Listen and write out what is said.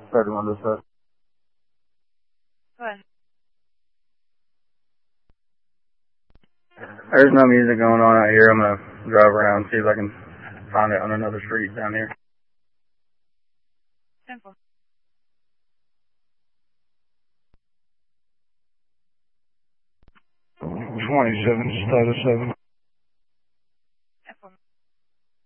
31 to set. Go ahead. There's no music going on out here. I'm going to drive around and see if I can find it on another street down here. Simple. 27, status 7.